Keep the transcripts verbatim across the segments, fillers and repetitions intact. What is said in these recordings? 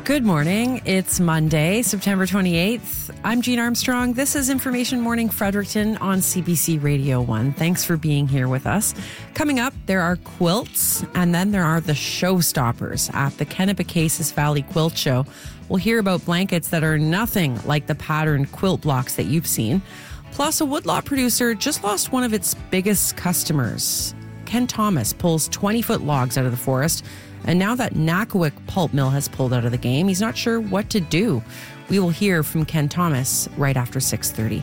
Good morning. It's Monday, September twenty-eighth. I'm Jean Armstrong. This is Information Morning Fredericton on C B C Radio one. Thanks for being here with us. Coming up, there are quilts, and then there are the showstoppers at the Kennebecasis Valley Quilt Show. We'll hear about blankets that are nothing like the patterned quilt blocks that you've seen. Plus, a woodlot producer just lost one of its biggest customers. Ken Thomas pulls twenty-foot logs out of the forest. And now that Nakawic pulp mill has pulled out of the game, he's not sure what to do. We will hear from Ken Thomas right after six thirty.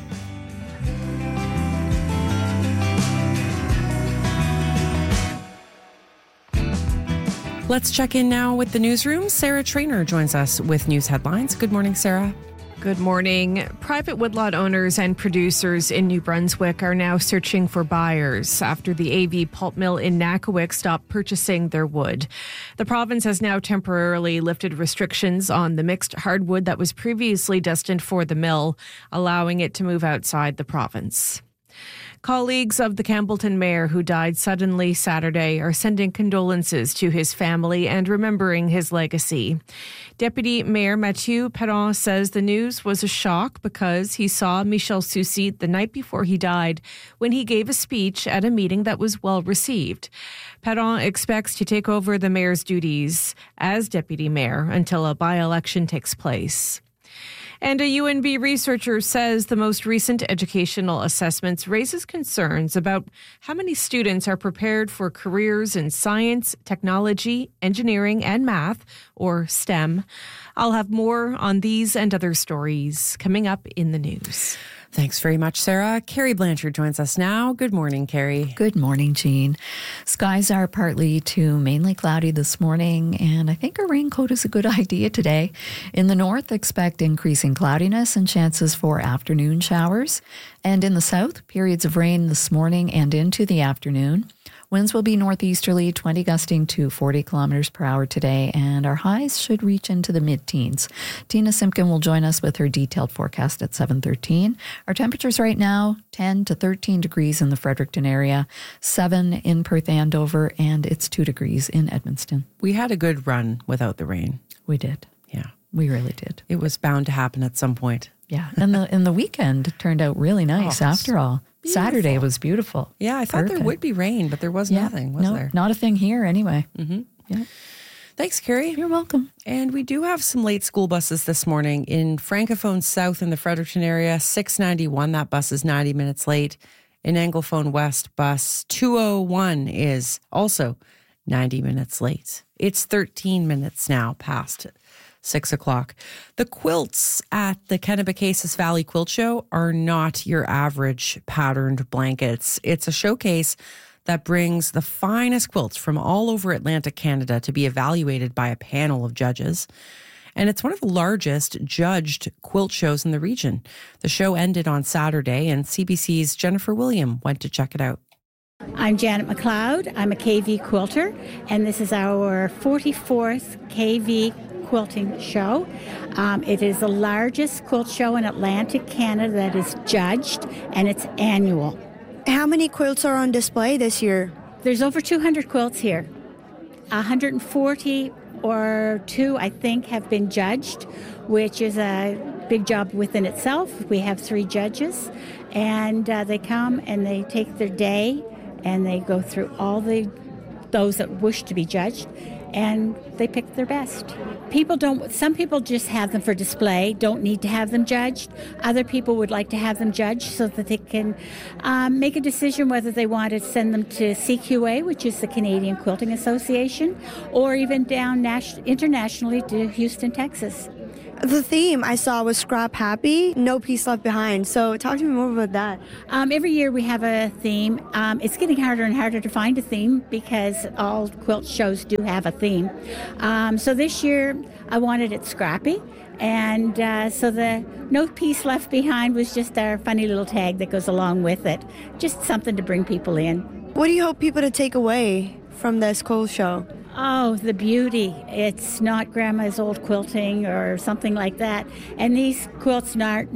Let's check in now with the newsroom. Sarah Trainer joins us with news headlines. Good morning, Sarah. Good morning. Private woodlot owners and producers in New Brunswick are now searching for buyers after the A V pulp mill in Nakawic stopped purchasing their wood. The province has now temporarily lifted restrictions on the mixed hardwood that was previously destined for the mill, allowing it to move outside the province. Colleagues of the Campbellton mayor who died suddenly Saturday are sending condolences to his family and remembering his legacy. Deputy Mayor Mathieu Perron says the news was a shock because he saw Michel Soucy the night before he died when he gave a speech at a meeting that was well received. Perron expects to take over the mayor's duties as deputy mayor until a by-election takes place. And a U N B researcher says the most recent educational assessments raises concerns about how many students are prepared for careers in science, technology, engineering, and math, or STEM. I'll have more on these and other stories coming up in the news. Thanks very much, Sarah. Carrie Blanchard joins us now. Good morning, Carrie. Good morning, Jean. Skies are partly to mainly cloudy this morning, and I think a raincoat is a good idea today. In the north, expect increasing cloudiness and chances for afternoon showers. And in the south, periods of rain this morning and into the afternoon. Winds will be northeasterly, twenty gusting to forty kilometers per hour today, and our highs should reach into the mid-teens. Tina Simpkin will join us with her detailed forecast at seven thirteen. Our temperatures right now, ten to thirteen degrees in the Fredericton area, seven in Perth Andover, and it's two degrees in Edmundston. We had a good run without the rain. We did. Yeah. We really did. It was bound to happen at some point. Yeah, and the and the weekend turned out really nice Oh, after all. beautiful. Saturday was beautiful. Yeah, I thought Perfect. there would be rain, but there was Yeah, nothing, was no, there? not a thing here anyway. Mm-hmm. Yeah. Thanks, Carrie. You're welcome. And we do have some late school buses this morning in Francophone South in the Fredericton area. six ninety-one, that bus is ninety minutes late. In Anglophone West, bus two oh one is also ninety minutes late. It's thirteen minutes now past six o'clock. The quilts at the Kennebecasis Valley Quilt Show are not your average patterned blankets. It's a showcase that brings the finest quilts from all over Atlantic Canada to be evaluated by a panel of judges. And it's one of the largest judged quilt shows in the region. The show ended on Saturday, and C B C's Jennifer William went to check it out. I'm Janet McLeod. I'm a K V quilter, and this is our forty-fourth K V quilting show. Um, it is the largest quilt show in Atlantic Canada that is judged, and it's annual. How many quilts are on display this year? There's over two hundred quilts here. one hundred forty or two, I think, have been judged, which is a big job within itself. We have three judges, and uh, they come and they take their day, and they go through all the those that wish to be judged, and they pick their best. People don't, some people just have them for display, don't need to have them judged. Other people would like to have them judged so that they can um, make a decision whether they want to send them to C Q A, which is the Canadian Quilting Association, or even down nas- internationally to Houston, Texas. The theme I saw was Scrap Happy, No Piece Left Behind. So talk to me more about that. Um, every year we have a theme. Um, it's getting harder and harder to find a theme because all quilt shows do have a theme. Um, so this year I wanted it scrappy. And uh, so the No Piece Left Behind was just our funny little tag that goes along with it. Just something to bring people in. What do you hope people to take away from this quilt show? Oh, the beauty. It's not grandma's old quilting or something like that. And these quilts are not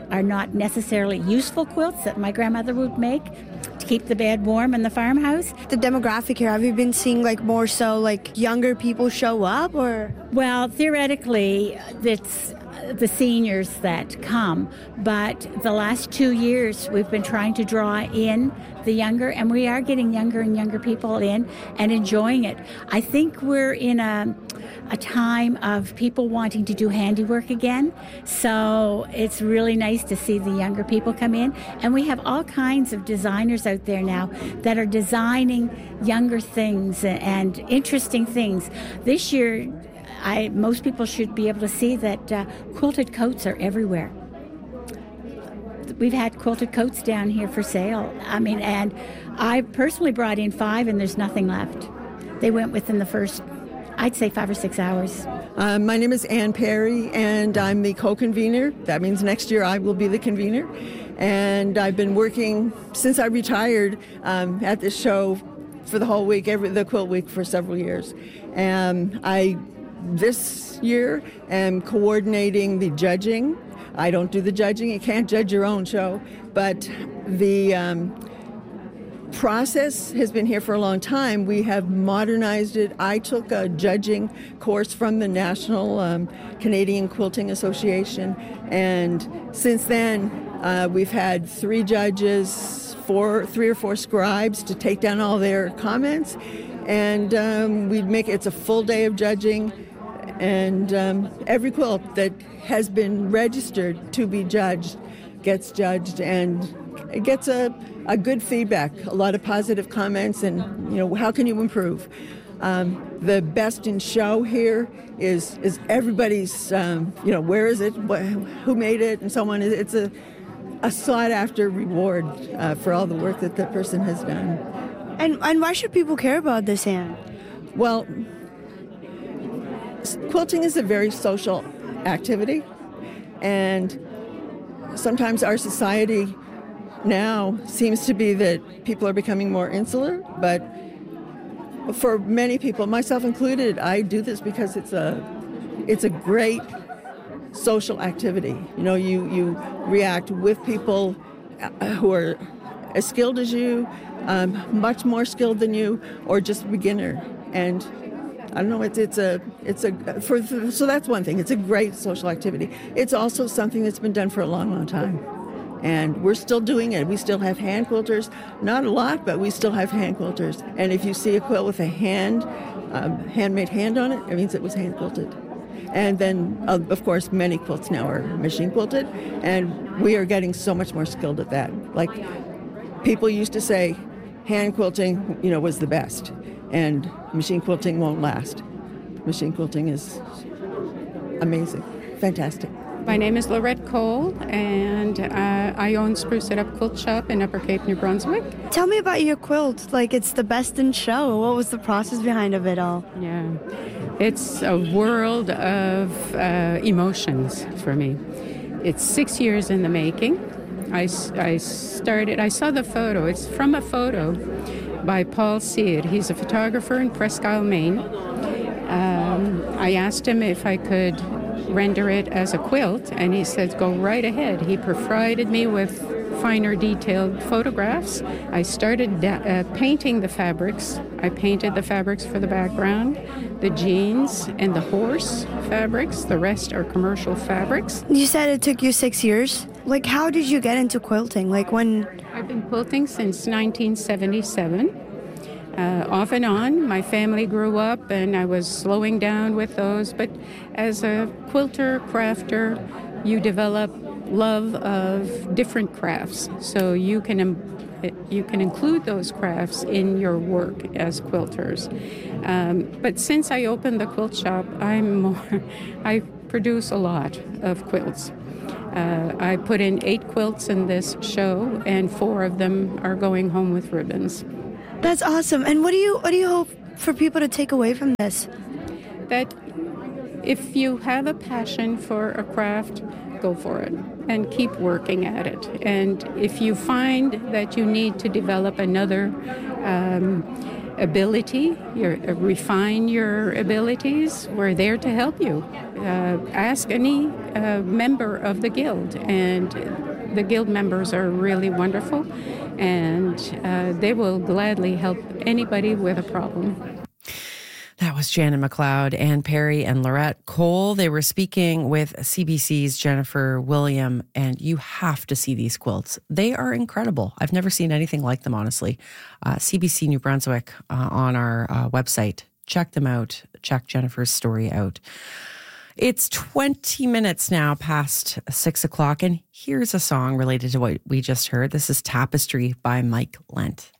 are not necessarily useful quilts that my grandmother would make to keep the bed warm in the farmhouse. The demographic here, have you been seeing like more so like younger people show up or? Well, theoretically, it's the seniors that come, but the last two years we've been trying to draw in the younger, and we are getting younger and younger people in and enjoying it. I think we're in a a time of people wanting to do handiwork again, so it's really nice to see the younger people come in, and we have all kinds of designers out there now that are designing younger things and interesting things. This year, I, most people should be able to see that uh, quilted coats are everywhere. We've had quilted coats down here for sale. I mean, and I personally brought in five, and there's nothing left. They went within the first, I'd say, five or six hours. Uh, my name is Ann Perry, and I'm the co-convener. That means next year I will be the convener. And I've been working since I retired um, at this show for the whole week, every the Quilt Week, for several years. And I, this year, am coordinating the judging. I don't do the judging. You can't judge your own show. But the um, process has been here for a long time. We have modernized it. I took a judging course from the National um, Canadian Quilting Association. And since then, uh, we've had three judges, four, three or four scribes to take down all their comments. And um, we make it's a full day of judging. And um, every quilt that has been registered to be judged gets judged, and it gets a, a good feedback, a lot of positive comments, and, you know, how can you improve? Um, the best in show here is is everybody's, um, you know, where is it, what, who made it, and so on. It's a, a sought-after reward uh, for all the work that the person has done. And, and why should people care about this, Anne? Well, quilting is a very social activity, and sometimes our society now seems to be that people are becoming more insular, but for many people, myself included, I do this because it's a it's a great social activity. You know, you, you react with people who are as skilled as you, um, much more skilled than you, or just beginner. And I don't know, it's it's a it's a for, for so that's one thing. It's a great social activity. It's also something that's been done for a long, long time, and we're still doing it. We still have hand quilters, not a lot, but we still have hand quilters. And if you see a quilt with a hand, um, handmade hand on it, it means it was hand quilted. And then, uh, of course, many quilts now are machine quilted, and we are getting so much more skilled at that. Like, people used to say, hand quilting, you know, was the best. And machine quilting won't last. Machine quilting is amazing, fantastic. My name is Lorette Cole, and uh, I own Spruce It Up Quilt Shop in Upper Cape, New Brunswick. Tell me about your quilt. Like, it's the best in show. What was the process behind of it all? Yeah, it's a world of uh, emotions for me. It's six years in the making. I, I started, I saw the photo. It's from a photo by Paul Seed. He's a photographer in Presque Isle, Maine. Um, I asked him if I could render it as a quilt, and he said, go right ahead. He provided me with finer detailed photographs. I started da- uh, painting the fabrics. I painted the fabrics for the background, the jeans and the horse fabrics. The rest are commercial fabrics. You said it took you six years. Like, how did you get into quilting? Like, when... I've been quilting since nineteen seventy-seven. Uh, off and on. My family grew up, and I was slowing down with those. But as a quilter, crafter, you develop love of different crafts. So you can um, you can include those crafts in your work as quilters. Um, but since I opened the quilt shop, I'm more, I produce a lot of quilts. Uh, I put in eight quilts in this show, and four of them are going home with ribbons. That's awesome. And what do you what do you hope for people to take away from this? That if you have a passion for a craft, go for it and keep working at it. And if you find that you need to develop another um, ability, your, uh, refine your abilities, we're there to help you. Uh, ask any uh, member of the Guild, and the Guild members are really wonderful, and uh, they will gladly help anybody with a problem. That was Janet McLeod, Ann Perry, and Lorette Cole. They were speaking with C B C's Jennifer William, and you have to see these quilts. They are incredible. I've never seen anything like them, honestly. Uh, C B C New Brunswick uh, on our uh, website. Check them out. Check Jennifer's story out. It's twenty minutes now past six o'clock, and here's a song related to what we just heard. This is Tapestry by Mike Lent.